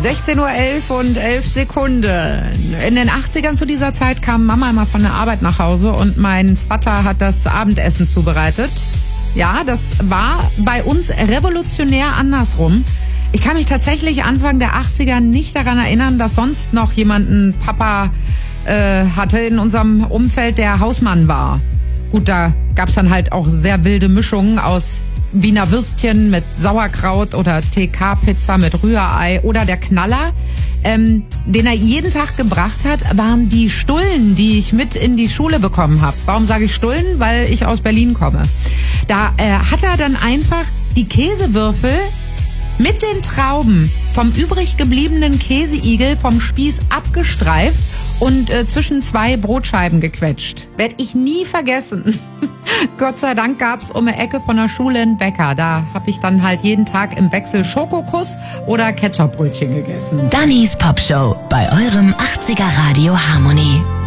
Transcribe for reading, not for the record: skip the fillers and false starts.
16:11 Uhr und 11 Sekunden. In den 80ern zu dieser Zeit kam Mama immer von der Arbeit nach Hause und mein Vater hat das Abendessen zubereitet. Ja, das war bei uns revolutionär andersrum. Ich kann mich tatsächlich Anfang der 80er nicht daran erinnern, dass sonst noch jemand einen Papa hatte in unserem Umfeld, der Hausmann war. Gut, da gab's dann halt auch sehr wilde Mischungen aus Wiener Würstchen mit Sauerkraut oder TK-Pizza mit Rührei oder der Knaller, den er jeden Tag gebracht hat, waren die Stullen, die ich mit in die Schule bekommen habe. Warum sage ich Stullen? Weil ich aus Berlin komme. Da hat er dann einfach die Käsewürfel mit den Trauben vom übrig gebliebenen Käseigel vom Spieß abgestreift und zwischen zwei Brotscheiben gequetscht. Werd ich nie vergessen. Gott sei Dank gab's um die Ecke von der Schule einen Bäcker. Da habe ich dann halt jeden Tag im Wechsel Schokokuss oder Ketchupbrötchen gegessen. Dannys Popshow bei eurem 80er Radio Harmony.